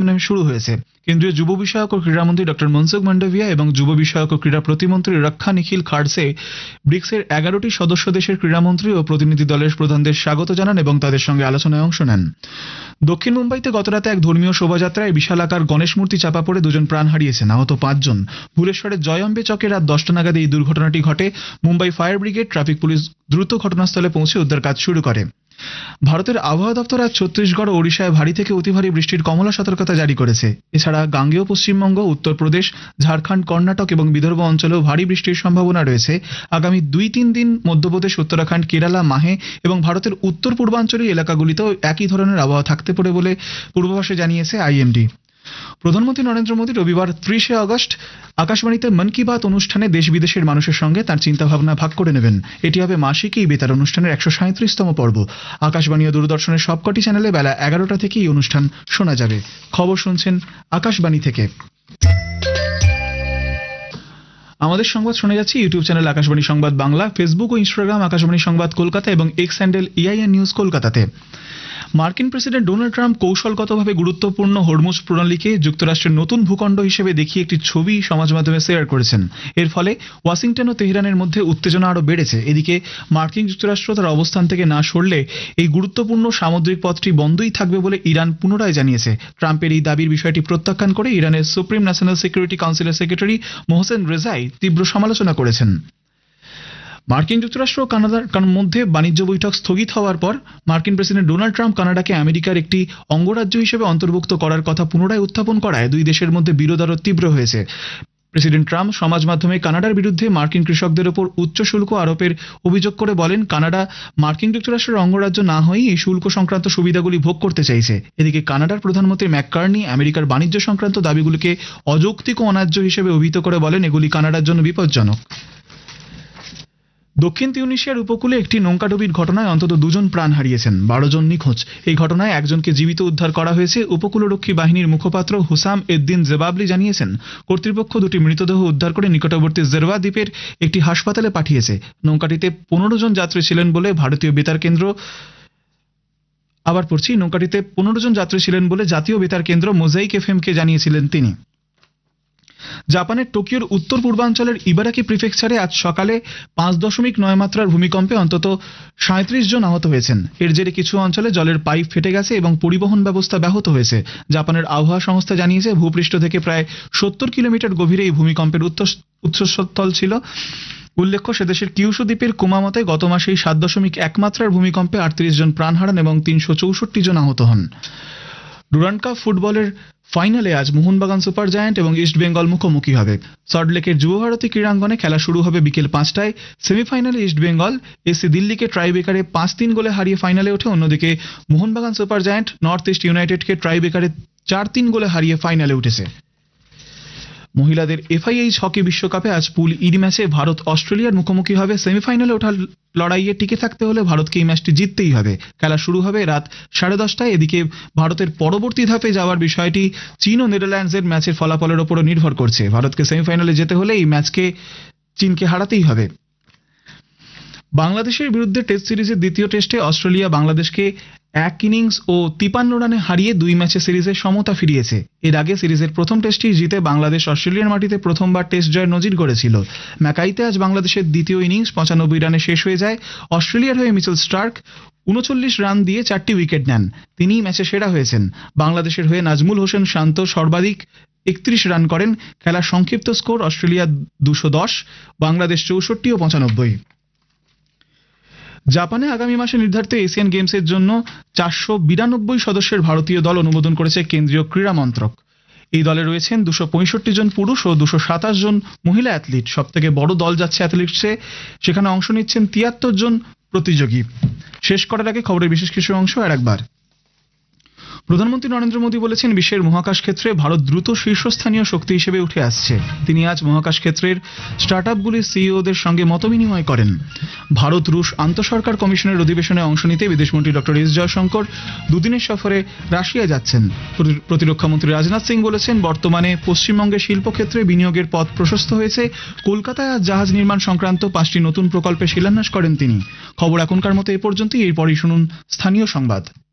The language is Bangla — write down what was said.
শান্তিনিকেতনে শুরু হয়েছে। কেন্দ্রীয় যুব বিষয়ক ও ক্রীড়ামন্ত্রী ডক্টর মনসুখ মান্ডভিয়া এবং যুব বিষয়ক ও ক্রীড়া প্রতিমন্ত্রী রক্ষা নিখিল খাড়সে ব্রিক্সের 11টি সদস্য দেশের ক্রীড়ামন্ত্রী ও প্রতিনিধি দলের প্রধানদের স্বাগত জানান এবং তাদের সঙ্গে আলোচনায় অংশ নেন। দক্ষিণ মুম্বাইতে গতরাতে এক ধর্মীয় শোভাযাত্রায় বিশালাকার গণেশ মূর্তি চাপা পড়ে 2 জন প্রাণ হারিয়েছেন, আহত 5 জন। ভুবনেশ্বরের জয়ম্বে চকে রাত 10টা নাগাদ এই দুর্ঘটনাটি ঘটে। Mumbai fire brigade, traffic police দ্রুত ঘটনাস্থলে পৌঁছে উদ্ধার কাজ শুরু করে। ভারতের আবহাওয়া দপ্তর আজ ছত্তিশগড় ও ওড়িশায় ভারী থেকে অতি ভারী বৃষ্টির কমলা সতর্কতা জারি করেছে। এছাড়া গাঙ্গেয় পশ্চিমবঙ্গ, উত্তরপ্রদেশ, ঝাড়খণ্ড, কর্ণাটক এবং বিদর্ভ অঞ্চলেও ভারী বৃষ্টির সম্ভাবনা রয়েছে। আগামী 2-3 দিন মধ্যপ্রদেশ, উত্তরাখণ্ড, কেরালা, মাহে এবং ভারতের উত্তর পূর্বাঞ্চলীয় এলাকাগুলিতেও একই ধরনের আবহাওয়া থাকতে পারে বলে পূর্বাভাসে জানিয়েছে আইএমডি। প্রধানমন্ত্রী নরেন্দ্র মোদী রবিবার 30শে আগস্ট আকাশবাণীতে মন কি বাত অনুষ্ঠানে দেশ বিদেশের মানুষের সঙ্গে তাঁর চিন্তাভাবনা ভাগ করে নেবেন। এটি হবে মাসিক এই বেতার অনুষ্ঠানের 137তম পর্ব। আকাশবাণী ও দূরদর্শনের সবকটি চ্যানেলে বেলা 11টা থেকে এই অনুষ্ঠান শোনা যাবে। খবর শুনছেন আকাশবাণী থেকে। আমাদের সংবাদ শোনা যাচ্ছে ইউটিউব চ্যানেল আকাশবাণী সংবাদ বাংলা, ফেসবুক ও ইনস্টাগ্রাম আকাশবাণী সংবাদ কলকাতা এবং এক্স হ্যান্ডেল এআইএন নিউজ কলকাতাতে। মার্কিন প্রেসিডেন্ট ডোনাল্ড ট্রাম্প কৌশলগতভাবে গুরুত্বপূর্ণ হরমুজ প্রণালীকে যুক্তরাষ্ট্রের নতুন ভূখণ্ড হিসেবে দেখিয়ে একটি ছবি সমাজ মাধ্যমে শেয়ার করেছেন। এর ফলে ওয়াশিংটন ও তেহরানের মধ্যে উত্তেজনা আরও বেড়েছে। এদিকে মার্কিন যুক্তরাষ্ট্র তার অবস্থান থেকে না সরলে এই গুরুত্বপূর্ণ সামুদ্রিক পথটি বন্ধই থাকবে বলে ইরান পুনরায় জানিয়েছে। ট্রাম্পের এই দাবির বিষয়টি প্রত্যাখ্যান করে ইরানের সুপ্রিম ন্যাশনাল সিকিউরিটি কাউন্সিলের সেক্রেটারি মোহসেন রেজাই তীব্র সমালোচনা করেছেন। মার্কিন যুক্তরাষ্ট্র ও কানাডার মধ্যে বাণিজ্য বৈঠক স্থগিত হওয়ার পর মার্কিন প্রেসিডেন্ট ডোনাল্ড ট্রাম্প কানাডাকে আমেরিকার একটি অঙ্গরাজ্য হিসেবে অন্তর্ভুক্ত করার কথা পুনরায় উত্থাপন করায় দুই দেশের মধ্যে বিরোধ আরও তীব্র হয়েছে। প্রেসিডেন্ট ট্রাম্প সমাজ মাধ্যমে কানাডার বিরুদ্ধে মার্কিন কৃষকদের ওপর উচ্চ শুল্ক আরোপের অভিযোগ করে বলেন, কানাডা মার্কিন যুক্তরাষ্ট্রের অঙ্গরাজ্য না হয়েই এই শুল্ক সংক্রান্ত সুবিধাগুলি ভোগ করতে চাইছে। এদিকে কানাডার প্রধানমন্ত্রী ম্যাককার্নি আমেরিকার বাণিজ্য সংক্রান্ত দাবিগুলিকে অযৌক্তিক ও অন্যায্য হিসেবে অভিহিত করে বলেন, এগুলি কানাডার জন্য বিপজ্জনক। দক্ষিণ তিউনিসিয়ার উপকূলে একটি নৌকাডুবির ঘটনায় অন্তত 2 জন প্রাণ হারিয়েছেন, 12 জন নিখোঁজ। এই ঘটনায় একজনকে জীবিত উদ্ধার করা হয়েছে। উপকূলরক্ষী বাহিনীর মুখপাত্র হুসাম এদ্দিন জেবাবলি জানিয়েছেন, কর্তৃপক্ষ 2টি মৃতদেহ উদ্ধার করে নিকটবর্তী জেরওয়া দ্বীপের একটি হাসপাতালে পাঠিয়েছে। নৌকাটিতে 15 জন যাত্রী ছিলেন বলে ভারতীয় বেতার কেন্দ্র নৌকাটিতে 15 জন যাত্রী ছিলেন বলে জাতীয় বেতার কেন্দ্র মোজাইক এফএমকে জানিয়েছিলেন তিনি। জাপানের টোকিওর উত্তর পূর্বাঞ্চলের ইবারাকি প্রিফেকচারে আজ সকালে 5.9 মাত্রার ভূমিকম্পে অন্তত 37 জন আহত হয়েছেন। এর জেরে কিছু অঞ্চলে জলের পাইপ ফেটে গেছে এবং পরিবহন ব্যবস্থা ব্যাহত হয়েছে। জাপানের আবহাওয়া সংস্থা জানিয়েছে, ভূপৃষ্ঠ থেকে প্রায় 70 কিলোমিটার গভীরে এই ভূমিকম্পের উৎসস্থল ছিল। উল্লেখ্য, সে দেশের কিউশু দ্বীপের কুমামোতে গত মাসেই 7.1 মাত্রার ভূমিকম্পে 38 জন প্রাণ হারান এবং 364 জন আহত হন। ডুরান্ড কাপ ফুটবলের ফাইনালে আজ মোহনবাগান সুপার জায়ান্ট এবং ইস্ট বেঙ্গল মুখোমুখি হবে। সল্টলেকের যুবভারতী ক্রীড়াঙ্গনে খেলা শুরু হবে বিকেল 5টায়। সেমিফাইনালে ইস্ট বেঙ্গল এসি দিল্লিকে টাইব্রেকারে 5-3 গোলে হারিয়ে ফাইনালে ওঠে। অন্যদিকে Mohun Bagan super giant north east ইউনাইটেডকে টাইব্রেকারে 4-3 গোলে হারিয়ে ফাইনালে উঠেছে। মহিলাদের এফআইএইচ হকি বিশ্বকাপে আজ পুল ই ম্যাচে ভারত অস্ট্রেলিয়ার মুখোমুখি হবে। সেমিফাইনালে ওঠার লড়াইয়ে টিকে থাকতে হলে ভারতকে এই ম্যাচটি জিততেই হবে। খেলা শুরু হবে রাত 10:30টায়। এদিকে ভারতের পরবর্তী ধাপে যাওয়ার বিষয়টি চীন ও নেদারল্যান্ডসের ম্যাচের ফলাফলের ওপরও নির্ভর করছে। ভারতকে সেমিফাইনালে যেতে হলে এই ম্যাচকে চীনকে হারাতেই হবে। বাংলাদেশের বিরুদ্ধে টেস্ট সিরিজের দ্বিতীয় টেস্টে অস্ট্রেলিয়া বাংলাদেশকে 1 ইনিংস ও 53 রানে হারিয়ে 2 ম্যাচে সিরিজে সমতা ফিরিয়েছে। এর আগে সিরিজের প্রথম টেস্টটি জিতে বাংলাদেশ অস্ট্রেলিয়ার মাটিতে প্রথমবার টেস্ট জয়ের নজির গড়েছিল। ম্যাকাইতে আজ বাংলাদেশের দ্বিতীয় ইনিংস 95 রানে শেষ হয়ে যায়। অস্ট্রেলিয়ার হয়ে মিচেল স্টার্ক 39 রান দিয়ে 4টি উইকেট নেন। তিনিই ম্যাচে সেরা হয়েছেন। বাংলাদেশের হয়ে নাজমুল হোসেন শান্ত সর্বাধিক 31 রান করেন। খেলার সংক্ষিপ্ত স্কোর অস্ট্রেলিয়া 210, বাংলাদেশ 64 ও 95। জাপানে আগামী মাসে নির্ধারিত এশিয়ান গেমসের জন্য 492 সদস্যের ভারতীয় দল অনুমোদন করেছে কেন্দ্রীয় ক্রীড়া মন্ত্রক। এই দলে রয়েছেন 265 জন পুরুষ ও 227 জন মহিলা অ্যাথলিট। সবথেকে বড় দল যাচ্ছে অ্যাথলিটসে, সেখানে অংশ নিচ্ছেন 73 জন প্রতিযোগী। শেষ করার আগে খবরের বিশেষ কিছু অংশ আরেকবার। প্রধানমন্ত্রী নরেন্দ্র মোদী বলেছেন, বিশ্বের মহাকাশ ক্ষেত্রে ভারত দ্রুত শীর্ষস্থানীয় শক্তি হিসেবে উঠে আসছে। তিনি আজ মহাকাশ ক্ষেত্রের স্টার্টআপগুলির সিইওদের সঙ্গে মতবিনিময় করেন। ভারত রুশ আন্তঃসরকার কমিশনের অধিবেশনে অংশ নিতে বিদেশমন্ত্রী ডক্টর এস জয়শঙ্কর 2 দিনের সফরে রাশিয়া যাচ্ছেন। প্রতিরক্ষামন্ত্রী রাজনাথ সিং বলেছেন, বর্তমানে পশ্চিমবঙ্গের শিল্পক্ষেত্রে বিনিয়োগের পথ প্রশস্ত হয়েছে। কলকাতায় আজ জাহাজ নির্মাণ সংক্রান্ত 5টি নতুন প্রকল্পে শিলান্যাস করেন তিনি। খবর এখনকার মতো এ পর্যন্তই। এরপরই শুনুন স্থানীয় সংবাদ।